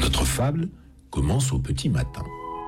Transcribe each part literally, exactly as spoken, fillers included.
Notre fable commence au petit matin.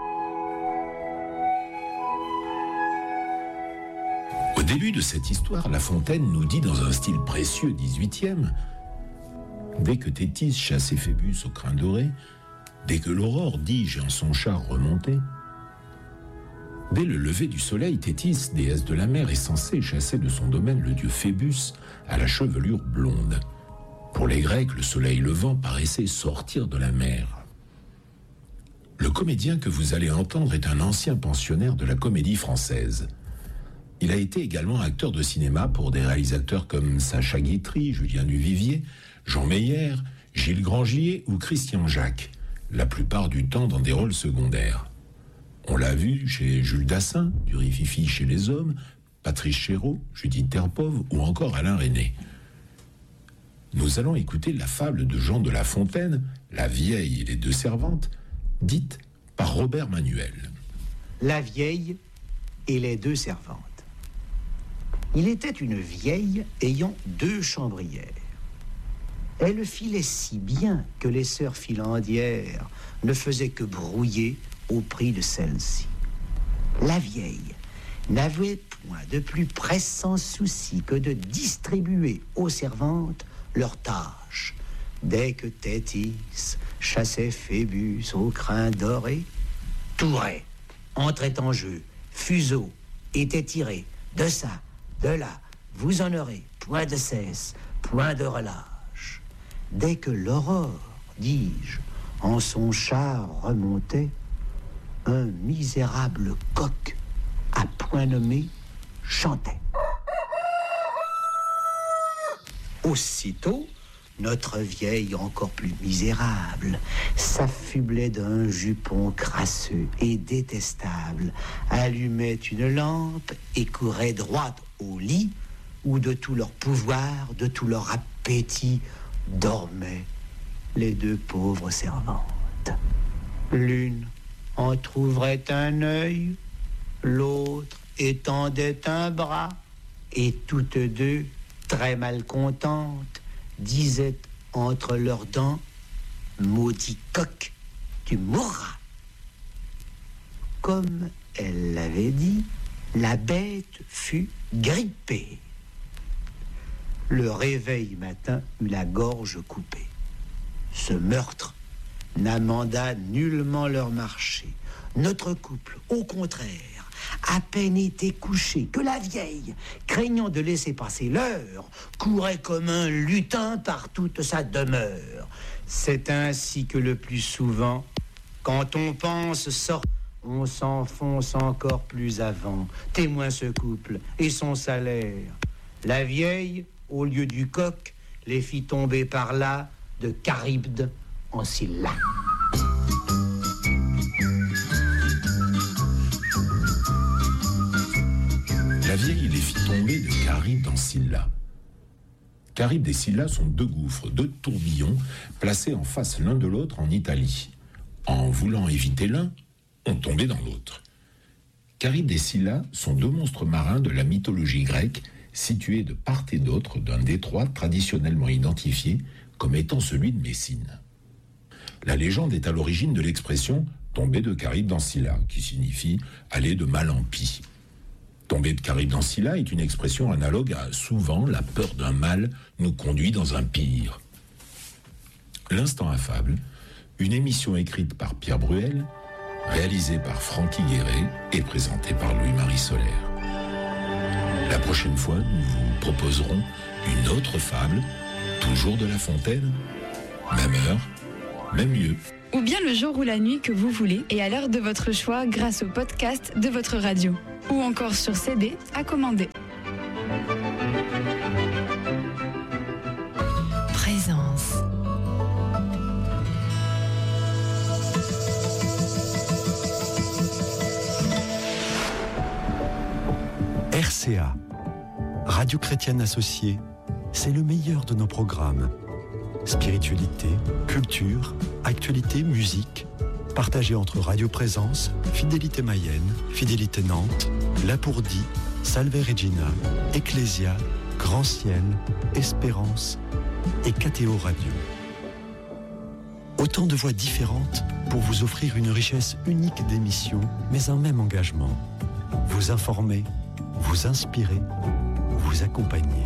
Au début de cette histoire, La Fontaine nous dit dans un style précieux dix-huitième: dès que Thétis chassait Phébus au crin doré, dès que l'aurore, dis-je, en son char remontait, dès le lever du soleil, Thétis, déesse de la mer, est censée chasser de son domaine le dieu Phébus à la chevelure blonde. Pour les Grecs, le soleil levant paraissait sortir de la mer. Le comédien que vous allez entendre est un ancien pensionnaire de la Comédie Française. Il a été également acteur de cinéma pour des réalisateurs comme Sacha Guitry, Julien Duvivier, Jean Meyer, Gilles Grangier ou Christian Jacques, la plupart du temps dans des rôles secondaires. On l'a vu chez Jules Dassin, du Rififi chez les hommes, Patrice Chéreau, Judith Terpov ou encore Alain Resnais. Nous allons écouter la fable de Jean de La Fontaine, La vieille et les deux servantes, dite par Robert Manuel. La vieille et les deux servantes. Il était une vieille ayant deux chambrières. Elle filait si bien que les sœurs filandières ne faisaient que brouiller au prix de celle-ci. La vieille n'avait point de plus pressant souci que de distribuer aux servantes leurs tâches. Dès que Thétis chassait Phébus au crin doré, Touret entrait en jeu, fuseau était tiré, de ça, de là, vous en aurez point de cesse, point de relâche. Dès que l'aurore, dis-je, en son char remontait, un misérable coq, à point nommé, chantait. Aussitôt, notre vieille, encore plus misérable, s'affublait d'un jupon crasseux et détestable, allumait une lampe et courait droite au lit, où de tout leur pouvoir, de tout leur appétit, dormaient les deux pauvres servantes. L'une entr'ouvrait un œil, l'autre étendait un bras, et toutes deux, très malcontentes, disaient entre leurs dents: maudit coq, tu mourras. Comme elle l'avait dit, la bête fut grippée. Le réveil matin eut la gorge coupée. Ce meurtre n'amenda nullement leur marché. Notre couple, au contraire, à peine était couché que la vieille, craignant de laisser passer l'heure, courait comme un lutin par toute sa demeure. C'est ainsi que le plus souvent, quand on pense sortir, on s'enfonce encore plus avant. Témoin ce couple et son salaire. La vieille, au lieu du coq, les fit tomber par là de Charybde en Scylla. La vieille les fit tomber de Charybde en Scylla. Charybde et Scylla sont deux gouffres, deux tourbillons, placés en face l'un de l'autre en Italie. En voulant éviter l'un, on tombait dans l'autre. Charybde et Scylla sont deux monstres marins de la mythologie grecque, situés de part et d'autre d'un détroit traditionnellement identifié comme étant celui de Messine. La légende est à l'origine de l'expression « tomber de Charybde dans Scylla », qui signifie « aller de mal en pis ». Tomber de Charybde dans Scylla est une expression analogue à « souvent la peur d'un mal nous conduit dans un pire ». L'Instant Affable, une émission écrite par Pierre Bruel, réalisée par Francky Guéret et présentée par Louis-Marie Solaire. La prochaine fois, nous vous proposerons une autre fable, toujours de La Fontaine, même heure, même lieu. Ou bien le jour ou la nuit que vous voulez et à l'heure de votre choix grâce au podcast de votre radio. Ou encore sur C D à commander. Présence. R C A, Radio Chrétienne Associée, c'est le meilleur de nos programmes. Spiritualité, culture, actualité, musique, partagé entre Radio Présence, Fidélité Mayenne, Fidélité Nantes, Lapourdie, Salve Regina, Ecclésia, Grand Ciel, Espérance et K T O Radio. Autant de voix différentes pour vous offrir une richesse unique d'émissions, mais un même engagement. Vous informer, vous inspirer, vous accompagner.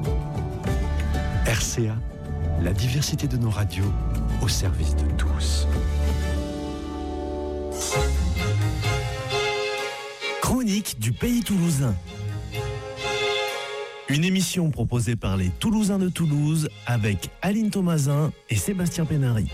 R C A, la diversité de nos radios au service de tous. Chronique du Pays Toulousain. Une émission proposée par les Toulousains de Toulouse avec Aline Thomasin et Sébastien Pénary.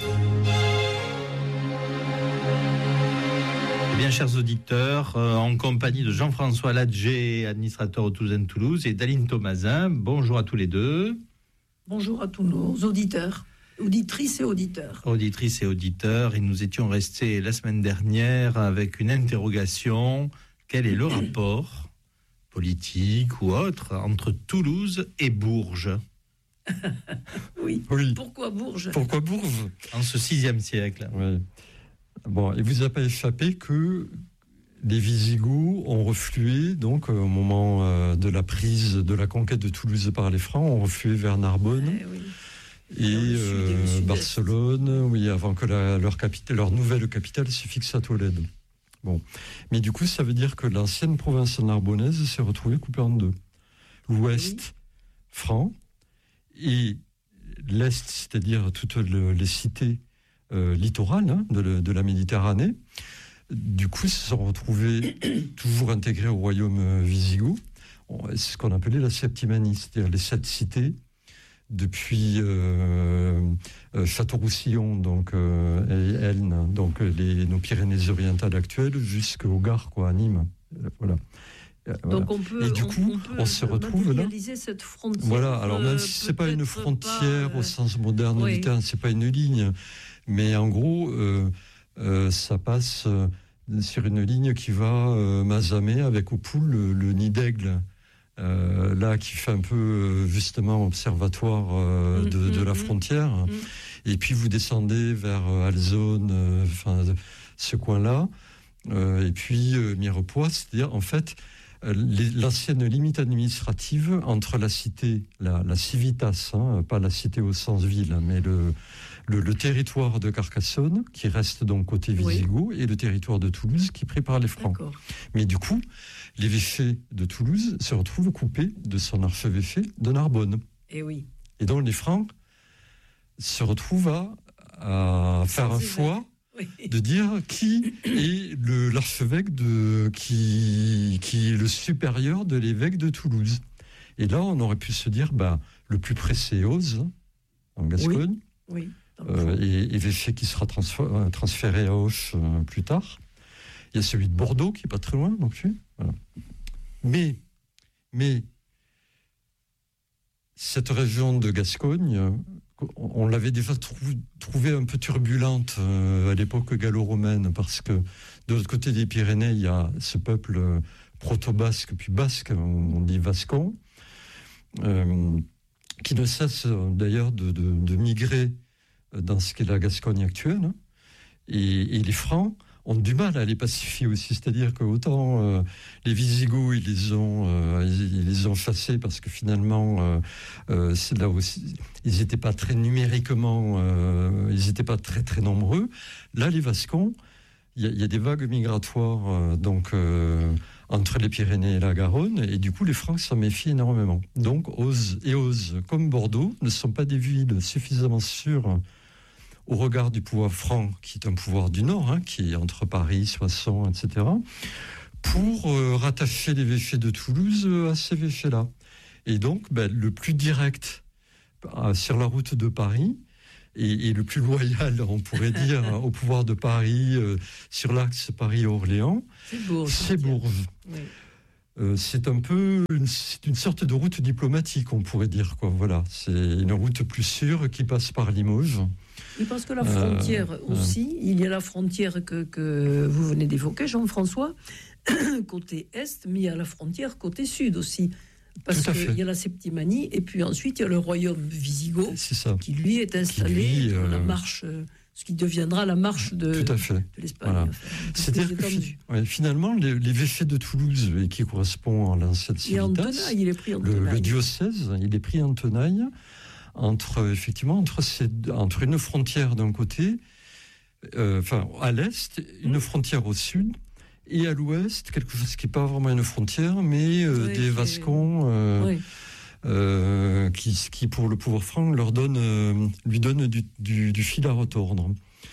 Bien, chers auditeurs, euh, en compagnie de Jean-François Ladger, administrateur au Toulousain de Toulouse, et d'Aline Thomasin, bonjour à tous les deux. Bonjour à tous nos auditeurs, auditrices et auditeurs. Auditrices et auditeurs, et nous étions restés la semaine dernière avec une interrogation. Quel est le rapport politique ou autre entre Toulouse et Bourges ? oui. oui. Pourquoi Bourges ? Pourquoi Bourges ? En ce sixième siècle. Oui. Bon, il vous a pas échappé que les Visigoths ont reflué, donc au moment euh, de la prise, de la conquête de Toulouse par les Francs, ont reflué vers Narbonne eh oui. et euh, Barcelone, oui, avant que la, leur, capitale, leur nouvelle capitale se fixe à Tolède. Bon, mais du coup, ça veut dire que l'ancienne province narbonnaise s'est retrouvée coupée en deux. L'ouest, oui. franc, et l'est, c'est-à-dire toutes le, les cités euh, littorales hein, de, de la Méditerranée, du coup, se sont retrouvés toujours intégrés au royaume wisigoth. C'est ce qu'on appelait la Septimanie, c'est-à-dire les sept cités, depuis euh, euh, Château-Roussillon donc, euh, et Elne, donc les, nos Pyrénées orientales actuelles, jusqu'au Gard, quoi, à Nîmes. Voilà. Donc voilà. on peut, et du coup, on, on peut on se retrouve là. Cette frontière. Voilà. Alors même si c'est pas une frontière pas, euh... au sens moderne oui. du terme, c'est pas une ligne, mais en gros, euh, euh, ça passe euh, sur une ligne qui va euh, Mazamet avec au Poul le, le nid d'aigle. Euh, là, qui fait un peu euh, justement observatoire euh, de, mmh, de la frontière. Mmh. Et puis vous descendez vers euh, Alzone, euh, enfin ce coin-là. Euh, et puis euh, Mirepoix, c'est-à-dire en fait euh, les, l'ancienne limite administrative entre la cité, la, la civitas, hein, pas la cité au sens ville, mais le, le, le territoire de Carcassonne, qui reste donc côté Visigoth, oui. et le territoire de Toulouse, qui est pris par les Francs. D'accord. Mais du coup, l'évêché de Toulouse se retrouve coupé de son archevêché de Narbonne. Et oui. Et donc les Francs se retrouvent à, à faire un choix oui. de dire qui est le, l'archevêque de, qui, qui est le supérieur de l'évêque de Toulouse. Et là, on aurait pu se dire, bah, le plus près, c'est Auze, en Gascogne. Oui. oui euh, et évêché qui sera transféré, transféré à Auch euh, plus tard. Il y a celui de Bordeaux qui n'est pas très loin non plus. Voilà. Mais, mais cette région de Gascogne, on l'avait déjà trou- trouvée un peu turbulente euh, à l'époque gallo-romaine, parce que de l'autre côté des Pyrénées, il y a ce peuple euh, proto-basque, puis basque, on dit vascon, euh, qui ne cesse d'ailleurs de, de, de migrer dans ce qu'est la Gascogne actuelle. Hein, et, et les Francs ont du mal à les pacifier aussi, c'est-à-dire que autant euh, les Visigoths ils les ont euh, ils, ils les ont chassés parce que finalement euh, euh, c'est là aussi ils n'étaient pas très numériquement euh, ils n'étaient pas très très nombreux. Là les Vascons, il y, y a des vagues migratoires euh, donc euh, entre les Pyrénées et la Garonne, et du coup les Francs s'en méfient énormément. Donc Auze et Auze comme Bordeaux ne sont pas des villes suffisamment sûres au regard du pouvoir franc, qui est un pouvoir du Nord, hein, qui est entre Paris, Soissons, et cetera, pour euh, rattacher l'évêché de Toulouse euh, à ces évêchés-là. Et donc, ben, le plus direct euh, sur la route de Paris, et, et le plus loyal, on pourrait dire, au pouvoir de Paris, euh, sur l'axe Paris-Orléans, c'est Bourges. C'est Bourges. Oui. Euh, c'est un peu une, c'est une sorte de route diplomatique, on pourrait dire, quoi. Voilà, c'est une route plus sûre qui passe par Limoges. Oui, parce que la frontière euh, aussi, euh, il y a la frontière que, que vous venez d'évoquer, Jean-François, côté est, mais il y a la frontière côté sud aussi. Parce qu'il y a la Septimanie, et puis ensuite il y a le royaume wisigoth, qui lui est installé lui, euh, dans la marche, ce qui deviendra la marche de, tout à fait. de l'Espagne. Voilà. Enfin, c'est-à-dire que fi- ouais, finalement, l'évêché de Toulouse, qui correspond à l'ancienne civitas, il est pris en le, tenaille. Le diocèse, il est pris en tenaille entre, effectivement, entre, ces, entre une frontière d'un côté, euh, enfin, à l'est, une frontière au sud, et à l'ouest, quelque chose qui n'est pas vraiment une frontière, mais euh, oui, des Vascons euh, oui. euh, qui, qui, pour le pouvoir franc, leur donne, euh, lui donnent du, du, du fil à retordre.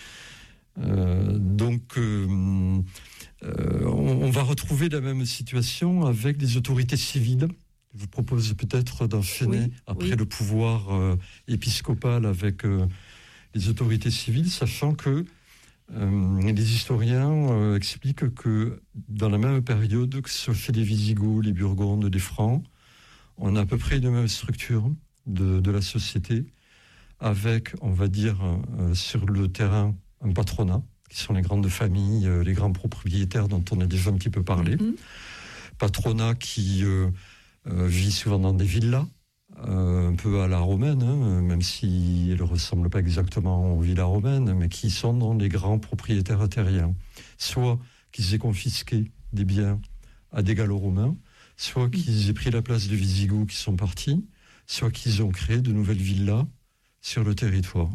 Euh, donc, euh, euh, on, on va retrouver la même situation avec les autorités civiles. Je vous propose peut-être d'enchaîner oui, après oui. le pouvoir euh, épiscopal avec euh, les autorités civiles, sachant que euh, les historiens euh, expliquent que dans la même période que ce chez les Visigoths, les Burgondes, les Francs, on a à peu près une même structure de, de la société, avec, on va dire, euh, sur le terrain, un patronat, qui sont les grandes familles, euh, les grands propriétaires dont on a déjà un petit peu parlé. Mm-hmm. Patronat qui... Euh, Euh, vit souvent dans des villas, euh, un peu à la romaine, hein, même si elles ne ressemblent pas exactement aux villas romaines, mais qui sont dans les grands propriétaires terriens. Soit qu'ils aient confisqué des biens à des gallo-romains, soit qu'ils aient pris la place de Visigoths qui sont partis, soit qu'ils ont créé de nouvelles villas sur le territoire.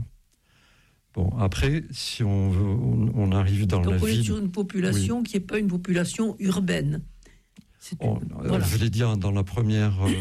Bon, après, si on, veut, on, on arrive dans Donc la on ville... est sur une population oui. qui n'est pas une population urbaine. On, voilà. Je l'ai dit dans la première euh,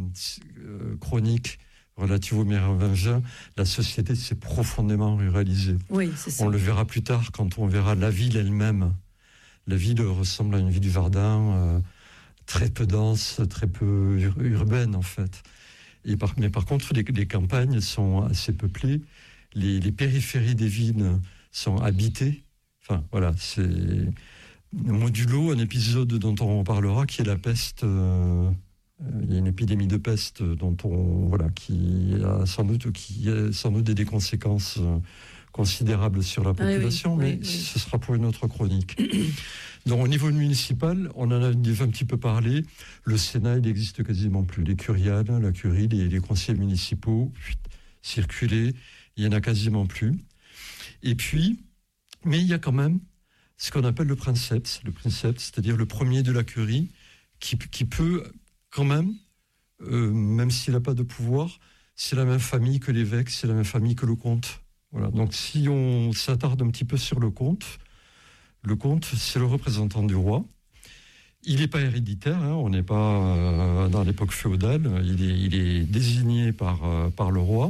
euh, chronique relative aux Mérovingiens, la société s'est profondément ruralisée. Oui, c'est ça. On le verra plus tard quand on verra la ville elle-même. La ville ressemble à une ville du Verdun, euh, très peu dense, très peu ur- urbaine en fait. Et par, mais par contre, les, les campagnes sont assez peuplées, les, les périphéries des villes sont habitées. Enfin, voilà, c'est... Modulo, un épisode dont on parlera, qui est la peste. Euh, il y a une épidémie de peste dont on voilà qui a sans doute qui a sans doute des conséquences considérables sur la population, ah oui, mais oui, oui. ce sera pour une autre chronique. Donc au niveau municipal, on en a déjà un petit peu parlé. Le Sénat, il n'existe quasiment plus. Les curiales, la curie, les, les conseillers municipaux, circuler, il y en a quasiment plus. Et puis, mais il y a quand même ce qu'on appelle le princeps, le princeps, c'est-à-dire le premier de la curie, qui, qui peut quand même, euh, même s'il n'a pas de pouvoir, c'est la même famille que l'évêque, c'est la même famille que le comte. Voilà. Donc si on s'attarde un petit peu sur le comte, le comte, c'est le représentant du roi. Il n'est pas héréditaire, hein, on n'est pas euh, dans l'époque féodale, il est, il est désigné par, euh, par le roi.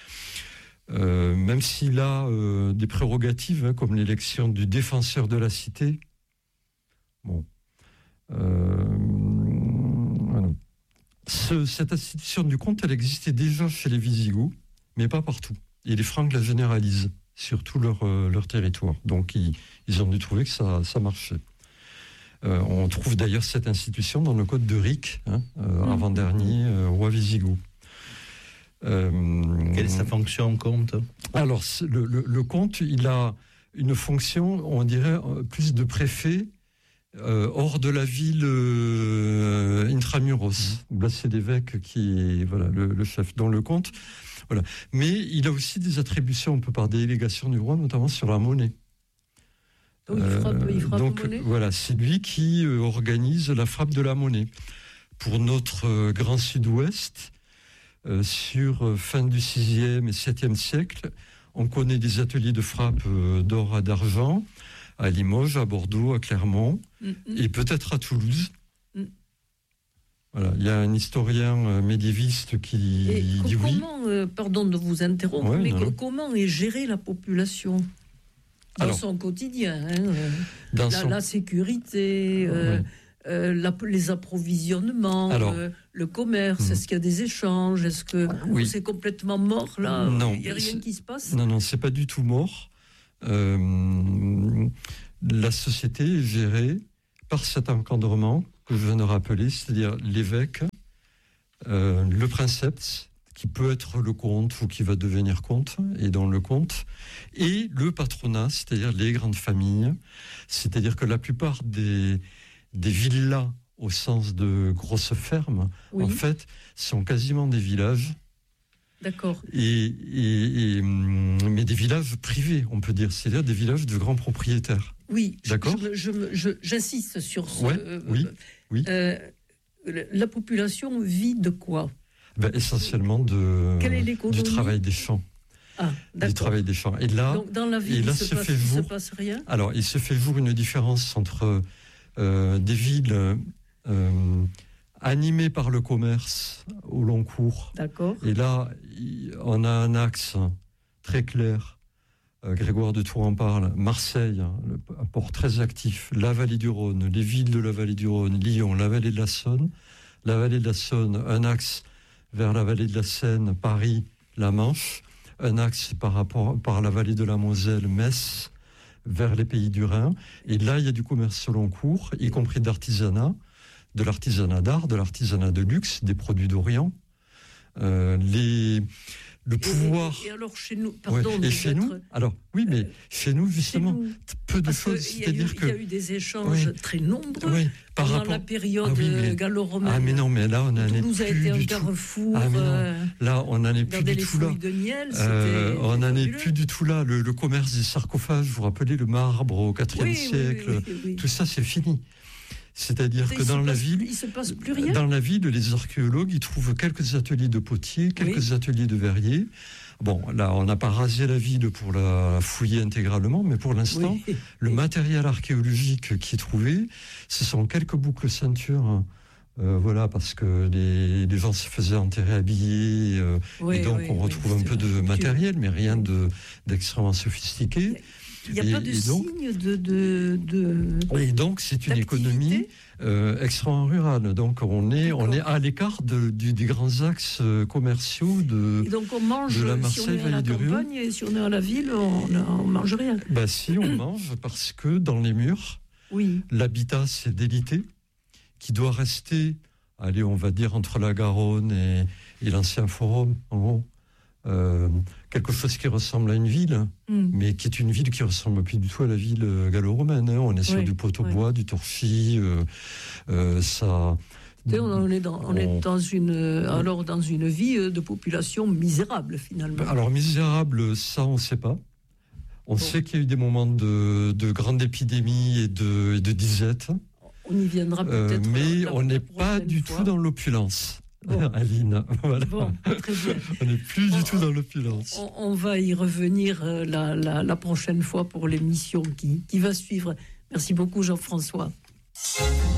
Euh, même s'il a euh, des prérogatives, hein, comme l'élection du défenseur de la cité. Bon. Euh, voilà. Ce, cette institution du comte, elle existait déjà chez les Visigoths, mais pas partout. Et les Francs la généralisent sur tout leur, euh, leur territoire. Donc, ils, ils ont dû trouver que ça, ça marchait. Euh, on trouve d'ailleurs cette institution dans le code de Ric, hein, euh, mmh. avant-dernier euh, roi Visigoth. Euh, Quelle est sa fonction, comte ? Alors, le, le, le comte, il a une fonction, on dirait, plus de préfet euh, hors de la ville euh, intramuros. Mmh. Là, c'est l'évêque qui est voilà, le, le chef. Dans le comte, voilà. Mais il a aussi des attributions, un peu par délégation du roi, notamment sur la monnaie. Donc, il frappe, il frappe donc monnaie. Voilà, c'est lui qui euh, organise la frappe de la monnaie. Pour notre euh, grand sud-ouest, Euh, sur euh, fin du sixième et septième siècle, on connaît des ateliers de frappe euh, d'or et d'argent à Limoges, à Bordeaux, à Clermont, mm-hmm. et peut-être à Toulouse. Mm. Voilà, il y a un historien euh, médiéviste qui et dit comment, oui. Euh, pardon de vous interrompre, ouais, mais non, comment est gérée la population dans Alors, son quotidien, hein, euh, dans la, son... la sécurité. Euh, ouais. Euh, la, les approvisionnements, Alors, euh, le commerce, hmm. est-ce qu'il y a des échanges, est-ce que oui. c'est complètement mort là ? Non, il n'y a rien qui se passe ? Non, non, c'est pas du tout mort. Euh, la société est gérée par cet encadrement que je viens de rappeler, c'est-à-dire l'évêque, euh, le princeps, qui peut être le comte ou qui va devenir comte, et dans le comte, et le patronat, c'est-à-dire les grandes familles, c'est-à-dire que la plupart des des villas au sens de grosses fermes, oui. en fait, sont quasiment des villages. D'accord. Et, et, et, mais des villages privés, on peut dire, c'est-à-dire des villages de grands propriétaires. Oui, d'accord. Je, je, je, j'insiste sur ce. Ouais, euh, oui, oui. Euh, la population vit de quoi ? ben, essentiellement de, du travail des champs. Ah, du travail des champs. Et là, donc, dans la ville, et là il se, se, passe, fait il jour, se passe rien. Alors, il se fait jour une différence entre euh, des villes euh, animées par le commerce au long cours. D'accord. Et là, on a un axe très clair. Euh, Grégoire de Tours en parle. Marseille, un port très actif. La vallée du Rhône, les villes de la vallée du Rhône, Lyon, la vallée de la Saône. La vallée de la Saône, un axe vers la vallée de la Seine, Paris, la Manche. Un axe par rapport par la vallée de la Moselle, Metz, vers les pays du Rhin. Et là, il y a du commerce au long cours, y compris d'artisanat, de l'artisanat d'art, de l'artisanat de luxe, des produits d'Orient. Euh, les, le pouvoir... Et, et alors chez nous, pardon... Ouais, et chez nous, alors, oui, mais euh, chez nous, justement, chez nous, peu de choses, c'est-à-dire que... Il y a eu des échanges oui, très nombreux oui, par pendant rapport... la période ah, oui, mais... gallo-romaine. Ah, mais non, mais là, on en est Toulouse a été un carrefour... Ah, mais non, là, on n'en est plus du tout là. De miel, euh, on n'en est plus du tout là. Le, le commerce des sarcophages, vous vous rappelez, le marbre au quatrième oui, siècle, oui, oui, oui. tout ça, c'est fini. C'est-à-dire il que dans la passe, ville, il se passe plus rien. Dans la ville, les archéologues, ils trouvent quelques ateliers de potiers, quelques oui. ateliers de verriers. Bon, là, on n'a pas rasé la ville pour la fouiller intégralement, mais pour l'instant, oui. le matériel archéologique qui est trouvé, ce sont quelques boucles ceintures. Euh, voilà, parce que les, les gens se faisaient enterrer habillés, euh, oui, et donc oui, on retrouve oui, un peu de matériel, mais rien de, d'extrêmement sophistiqué. Il n'y a et, pas de donc, signe de, de, de... Et donc, c'est une économie euh, extrêmement rurale. Donc, on est, on est à l'écart de, du, des grands axes commerciaux de, et donc on mange, de la Marseille, si on est à la campagne et si on est à la ville, on ne mange rien. Ben, si, on mange, parce que dans les murs, oui. l'habitat, c'est délité, qui doit rester, allez, on va dire, entre la Garonne et, et l'ancien forum, en gros. Euh, quelque chose qui ressemble à une ville, mm. mais qui est une ville qui ressemble plus du tout à la ville gallo-romaine. Hein. On est sur oui, du poteau-bois, oui. du torchis, euh, euh, ça... On est, dans, on est dans une, alors dans une vie de population misérable, finalement. Alors, misérable, ça, on ne sait pas. On bon. sait qu'il y a eu des moments de, de grande épidémie et de, et de disette. On y viendra peut-être. Euh, mais la, on n'est pas du fois. tout dans l'opulence. Bon. Aline, voilà. Bon, très bien. On n'est plus on, du tout dans l'opulence. On, on va y revenir la, la, la prochaine fois pour l'émission qui, qui va suivre. Merci beaucoup, Jean-François.